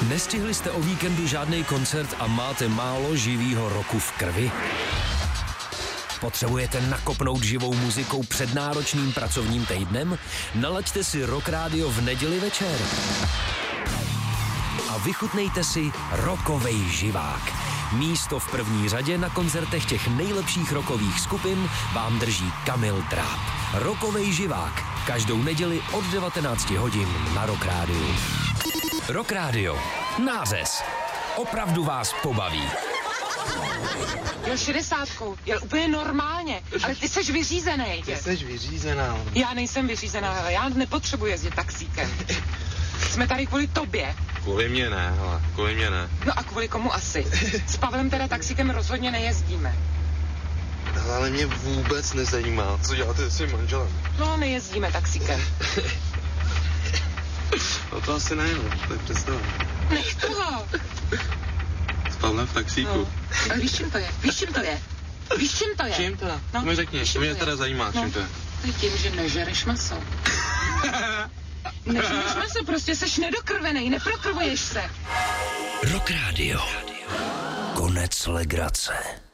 Nestihli jste o víkendu žádný koncert a máte málo živýho roku v krvi? Potřebujete nakopnout živou muzikou před náročným pracovním týdnem? Nalaďte si Rock Radio v neděli večer. A vychutnejte si rockovej živák. Místo v první řadě na koncertech těch nejlepších rockových skupin vám drží Kamil Tráb. Rockovej živák. Každou neděli od 19 hodin na Rock Radio. Rock Radio. Nářez. Opravdu vás pobaví. Jel 60, jel úplně normálně, ale ty seš vyřízený. Ty seš vyřízená. Já nejsem vyřízená, ale já nepotřebuji jezdit taxíkem. Jsme tady kvůli tobě. Kvůli mě ne, hele, kvůli mě ne. No a kvůli komu asi? S Pavlem teda taxíkem rozhodně nejezdíme. Ale mě vůbec nezajímá, co děláte s svým manželem. No, nejezdíme taxíkem. No to asi ne, no, to je představa. Nech toho. S Pavlem v taxíku. No. Ale víš, čím to je? Víš, čím to je? Víš, čím to je? Čím to? No, mi řekni, to mě teda zajímá, čím to je. To je tím, že nežereš maso. Nežereš maso, prostě seš nedokrvenej, neprokrvuješ se. Rock Radio. Konec legrace.